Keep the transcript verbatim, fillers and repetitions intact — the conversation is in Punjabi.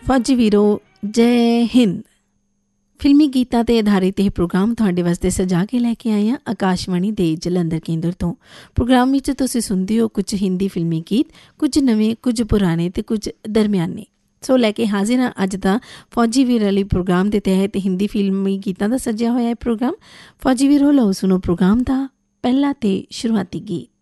ਫੌਜੀ ਵੀਰੋ ਜੈ ਹਿੰਦ। ਫਿਲਮੀ ਗੀਤਾਂ 'ਤੇ ਆਧਾਰਿਤ ਇਹ ਪ੍ਰੋਗਰਾਮ ਤੁਹਾਡੇ ਵਾਸਤੇ ਸਜਾ ਕੇ ਲੈ ਕੇ ਆਏ ਹਾਂ ਆਕਾਸ਼ਵਾਣੀ ਦੇ ਜਲੰਧਰ ਕੇਂਦਰ ਤੋਂ। ਪ੍ਰੋਗਰਾਮ ਵਿੱਚ ਤੁਸੀਂ ਸੁਣਦੇ ਹੋ ਕੁਝ ਹਿੰਦੀ ਫਿਲਮੀ ਗੀਤ, ਕੁਝ ਨਵੇਂ, ਕੁਝ ਪੁਰਾਣੇ ਅਤੇ ਕੁਝ ਦਰਮਿਆਨੇ। ਸੋ ਲੈ ਕੇ ਹਾਜ਼ਰ ਹਾਂ ਅੱਜ ਦਾ ਫੌਜੀ ਵੀਰ ਵਾਲੀ ਪ੍ਰੋਗਰਾਮ ਦੇ ਤਹਿਤ ਹਿੰਦੀ ਫਿਲਮੀ ਗੀਤਾਂ ਦਾ ਸਜਿਆ ਹੋਇਆ ਹੈ ਪ੍ਰੋਗਰਾਮ। ਫੌਜੀ ਵੀਰੋ ਲਓ ਸੁਣੋ ਪ੍ਰੋਗਰਾਮ ਦਾ ਪਹਿਲਾ ਅਤੇ ਸ਼ੁਰੂਆਤੀ ਗੀਤ।